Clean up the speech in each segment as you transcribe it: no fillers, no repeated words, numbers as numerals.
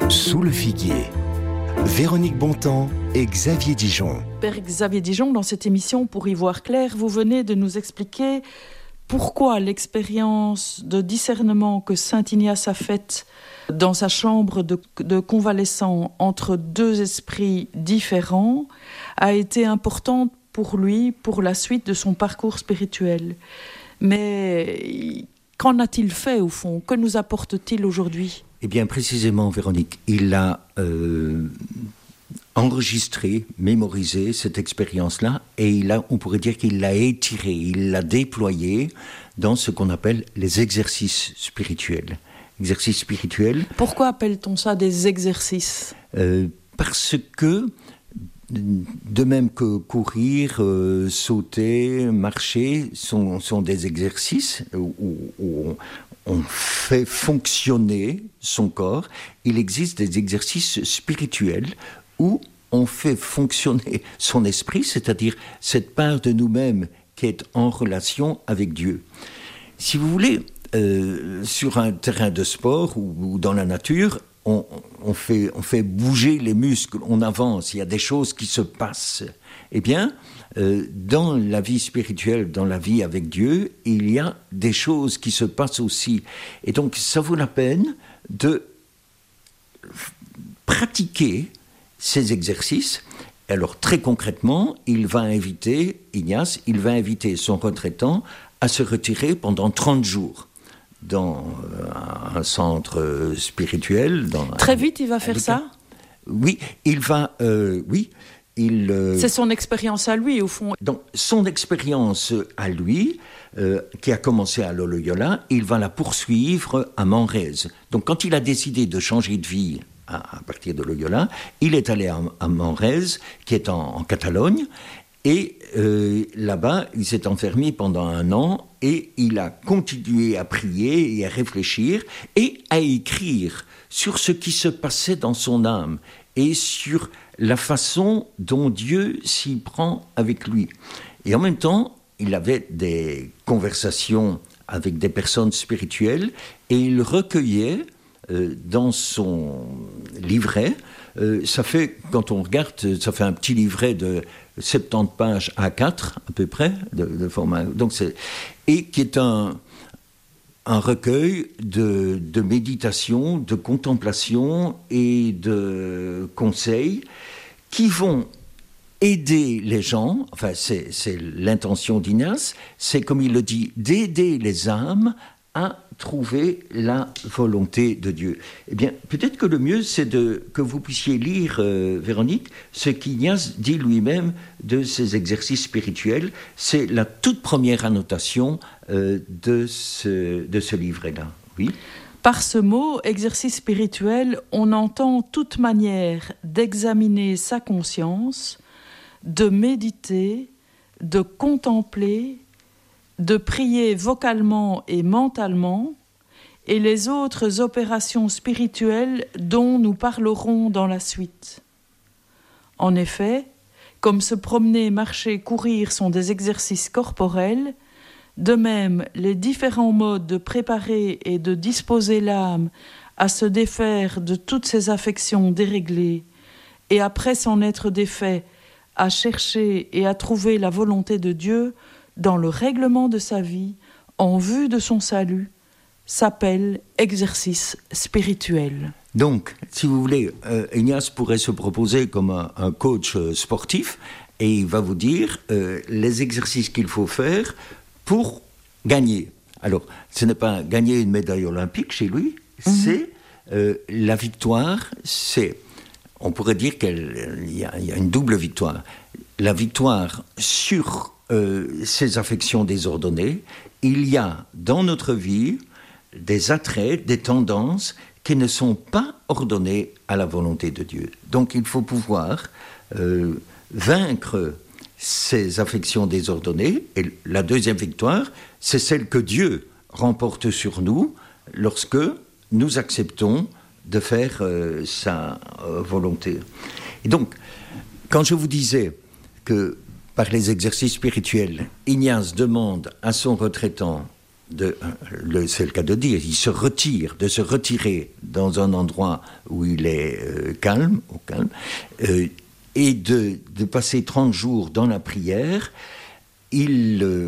Sous le figuier, Véronique Bontemps et Xavier Dijon. Père Xavier Dijon, dans cette émission Pour y voir clair, vous venez de nous expliquer pourquoi l'expérience de discernement que saint Ignace a faite dans sa chambre de convalescent entre deux esprits différents a été importante pour lui, pour la suite de son parcours spirituel. Mais qu'en a-t-il fait au fond ? Que nous apporte-t-il aujourd'hui ? Eh bien, précisément, Véronique, il a enregistré, mémorisé cette expérience-là, et on pourrait dire qu'il l'a étirée, il l'a déployée dans ce qu'on appelle les exercices spirituels. Exercices spirituels. Pourquoi appelle-t-on ça des exercices ? Parce que, de même que courir, sauter, marcher, sont des exercices où on fait fonctionner son corps. Il existe des exercices spirituels où on fait fonctionner son esprit, c'est-à-dire cette part de nous-mêmes qui est en relation avec Dieu. Si vous voulez, sur un terrain de sport ou dans la nature, on fait bouger les muscles, on avance, il y a des choses qui se passent. Eh bien, dans la vie spirituelle, dans la vie avec Dieu, il y a des choses qui se passent aussi. Et donc, ça vaut la peine de pratiquer ces exercices. Alors, très concrètement, Ignace va inviter son retraitant à se retirer pendant 30 jours dans un centre spirituel. Très vite, il va faire ça ? Oui, il va... C'est son expérience à lui, au fond. Donc, son expérience à lui, qui a commencé à Loyola, il va la poursuivre à Manresa. Donc, quand il a décidé de changer de vie à partir de Loyola, il est allé à Manresa, qui est en Catalogne, et là-bas, il s'est enfermé pendant 1 an, et il a continué à prier et à réfléchir, et à écrire sur ce qui se passait dans son âme, et sur la façon dont Dieu s'y prend avec lui. Et en même temps, il avait des conversations avec des personnes spirituelles et il recueillait dans son livret, ça fait, quand on regarde, ça fait un petit livret de 70 pages A4 à peu près, de format, et qui est un recueil de méditation, de contemplation et de conseils qui vont aider les gens, enfin c'est l'intention d'Ignace, c'est comme il le dit, d'aider les âmes à trouver la volonté de Dieu. Eh bien, peut-être que le mieux, c'est que vous puissiez lire, Véronique, ce qu'Ignace dit lui-même de ces exercices spirituels. C'est la toute première annotation de ce livret-là. Oui. Par ce mot, exercice spirituel, on entend toute manière d'examiner sa conscience, de méditer, de contempler, de prier vocalement et mentalement, et les autres opérations spirituelles dont nous parlerons dans la suite. En effet, comme se promener, marcher, courir sont des exercices corporels, de même, les différents modes de préparer et de disposer l'âme à se défaire de toutes ses affections déréglées, et après s'en être défait, à chercher et à trouver la volonté de Dieu dans le règlement de sa vie, en vue de son salut, s'appelle exercice spirituel. Donc, si vous voulez, Ignace pourrait se proposer comme un coach sportif, et il va vous dire les exercices qu'il faut faire pour gagner. Alors, ce n'est pas gagner une médaille olympique chez lui, c'est la victoire, on pourrait dire qu'il y a une double victoire. La victoire sur ces affections désordonnées. Il y a dans notre vie des attraits, des tendances qui ne sont pas ordonnées à la volonté de Dieu. Donc il faut pouvoir vaincre ces affections désordonnées. Et la deuxième victoire, c'est celle que Dieu remporte sur nous lorsque nous acceptons de faire sa volonté. Et donc, quand je vous disais que par les exercices spirituels, Ignace demande à son retraitant c'est le cas de dire, il se retire, de se retirer dans un endroit où il est calme, et de passer 30 jours dans la prière, il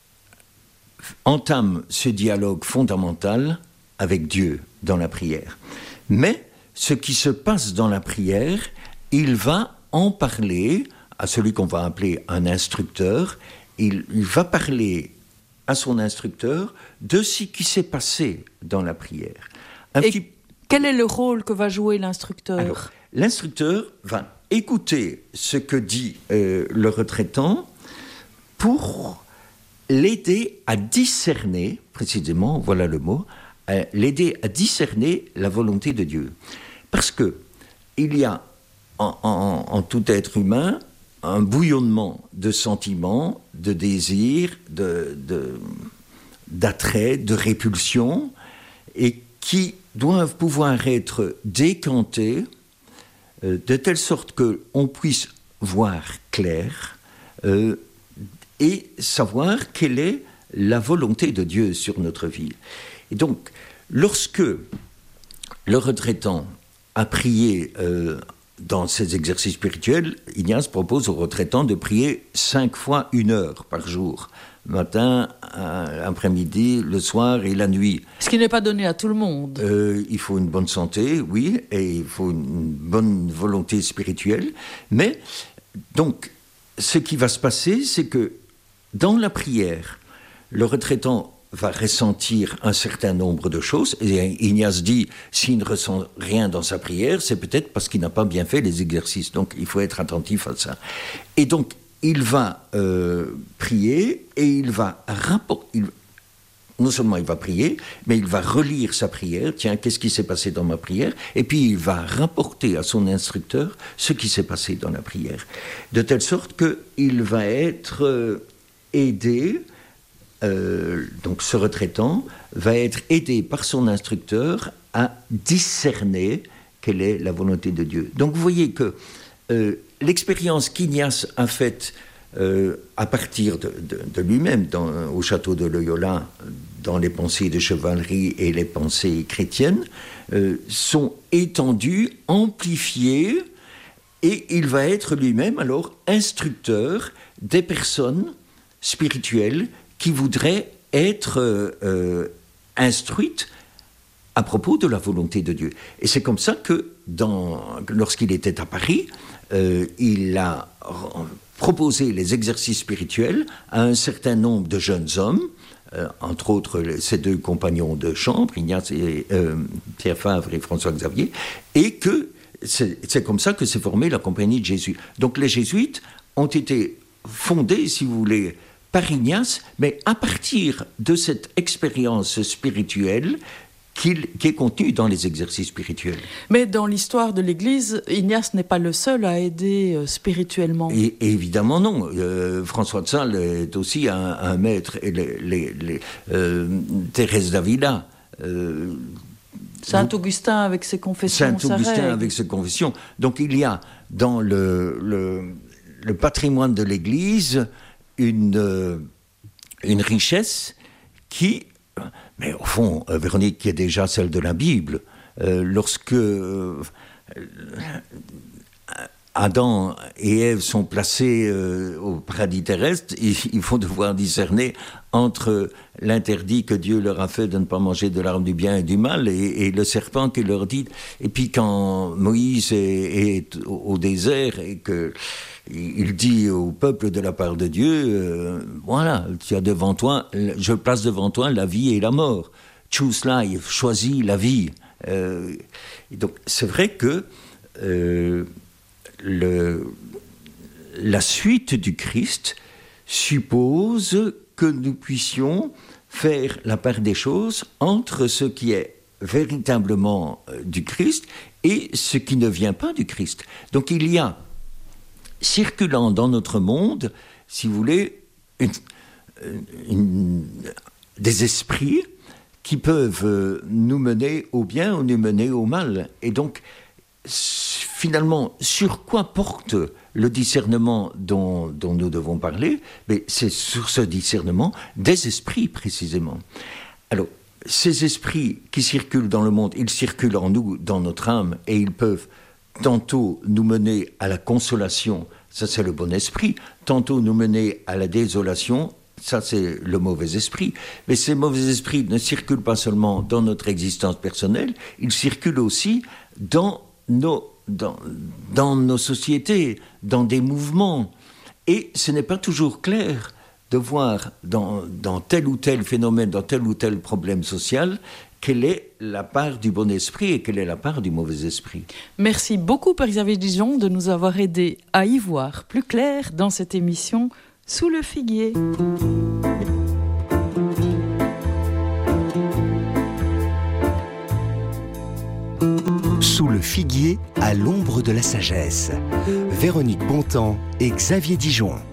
entame ce dialogue fondamental avec Dieu dans la prière. Mais ce qui se passe dans la prière, il va en parler à celui qu'on va appeler un instructeur. Il va parler à son instructeur de ce qui s'est passé dans la prière. Quel est le rôle que va jouer l'instructeur ? Alors, l'instructeur va écouter ce que dit le retraitant pour l'aider à discerner, précisément, voilà le mot, l'aider à discerner la volonté de Dieu. Parce que il y a en tout être humain un bouillonnement de sentiments, de désirs, d'attrait, de répulsion, et qui doivent pouvoir être décantés de telle sorte qu'on puisse voir clair et savoir quelle est la volonté de Dieu sur notre vie. Et donc, lorsque le retraitant a prié dans ces exercices spirituels, Ignace propose aux retraitants de prier 5 fois 1 heure par jour, matin, après-midi, le soir et la nuit. Ce qui n'est pas donné à tout le monde. Il faut une bonne santé, oui, et il faut une bonne volonté spirituelle. Mais, donc, ce qui va se passer, c'est que dans la prière, le retraitant va ressentir un certain nombre de choses. Et Ignace dit, s'il ne ressent rien dans sa prière, c'est peut-être parce qu'il n'a pas bien fait les exercices. Donc, il faut être attentif à ça. Et donc, il va prier et il va rapporter... Non seulement il va prier, mais il va relire sa prière. Tiens, qu'est-ce qui s'est passé dans ma prière ? Et puis, il va rapporter à son instructeur ce qui s'est passé dans la prière. De telle sorte qu'il va être aidé... donc ce retraitant va être aidé par son instructeur à discerner quelle est la volonté de Dieu. Donc vous voyez que l'expérience qu'Ignace a faite à partir de lui-même au château de Loyola, dans les pensées de chevalerie et les pensées chrétiennes, sont étendues, amplifiées, et il va être lui-même alors instructeur des personnes spirituelles qui voudraient être instruites à propos de la volonté de Dieu. Et c'est comme ça que, lorsqu'il était à Paris, il a proposé les exercices spirituels à un certain nombre de jeunes hommes, entre autres ses 2 compagnons de chambre, Ignace et Pierre Favre et François Xavier, et que c'est comme ça que s'est formée la Compagnie de Jésus. Donc les jésuites ont été fondés, si vous voulez, par Ignace, mais à partir de cette expérience spirituelle qui est contenue dans les exercices spirituels. Mais dans l'histoire de l'Église, Ignace n'est pas le seul à aider spirituellement. Et évidemment non. François de Sales est aussi un maître, et Thérèse d'Avila. Saint-Augustin avec ses confessions. Saint-Augustin avec ses confessions. Donc il y a dans le patrimoine de l'Église une richesse qui, mais au fond, Véronique, qui est déjà celle de la Bible. Lorsque Adam et Ève sont placés au paradis terrestre, ils vont devoir discerner entre l'interdit que Dieu leur a fait de ne pas manger de l'arbre du bien et du mal et le serpent qui leur dit. Et puis quand Moïse est au désert et que il dit au peuple de la part de Dieu, voilà, tu as devant toi, je place devant toi la vie et la mort. Choose life, choisis la vie. Et donc c'est vrai que la suite du Christ suppose que nous puissions faire la part des choses entre ce qui est véritablement du Christ et ce qui ne vient pas du Christ. Donc il y a circulant dans notre monde, si vous voulez, des esprits qui peuvent nous mener au bien ou nous mener au mal. Et donc, finalement, sur quoi porte le discernement dont nous devons parler, mais c'est sur ce discernement des esprits précisément. Alors, ces esprits qui circulent dans le monde, ils circulent en nous, dans notre âme, et ils peuvent tantôt nous mener à la consolation, ça c'est le bon esprit, tantôt nous mener à la désolation, ça c'est le mauvais esprit. Mais ces mauvais esprits ne circulent pas seulement dans notre existence personnelle, ils circulent aussi dans nos sociétés, dans des mouvements. Et ce n'est pas toujours clair de voir dans tel ou tel phénomène, dans tel ou tel problème social, quelle est la part du bon esprit et quelle est la part du mauvais esprit. Merci beaucoup, Père Xavier Dijon, de nous avoir aidés à y voir plus clair dans cette émission Sous le figuier. Sous le figuier, à l'ombre de la sagesse. Véronique Bontemps et Xavier Dijon.